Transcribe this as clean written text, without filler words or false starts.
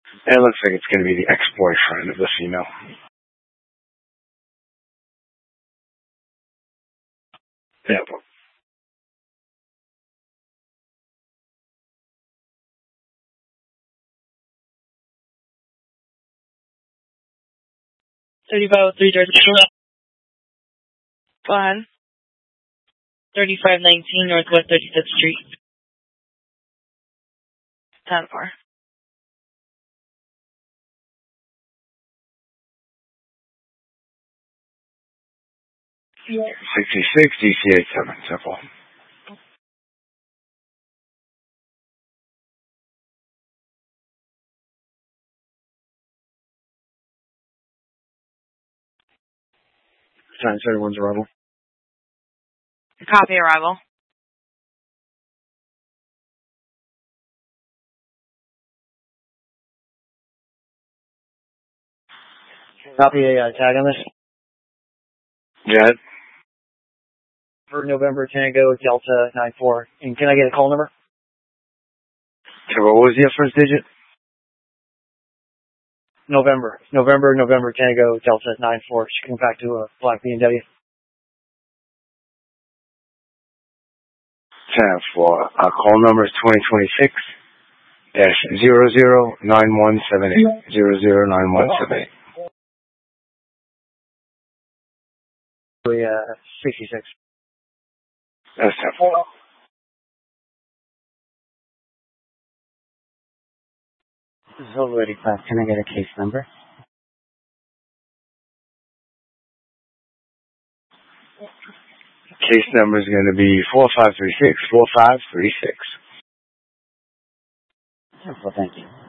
It looks like it's going to be the ex-boyfriend of the female. Yeah. 3503 Georgia. Go ahead. 3519 Northwest 35th Street. 10-4. Yeah. 66 DC87, simple. Time 31's arrival. Copy arrival. Copy a tag on this. Yeah. For November Tango Delta 94. And can I get a call number? So what was your first digit? November Tango Delta 94. She came back to a black BMW. 10-4. Call number is 2026-009178. 009178. 66. That's 10-4. This is over 85. Can I get a case number? Case number is going to be 4536. 4536. Well, thank you.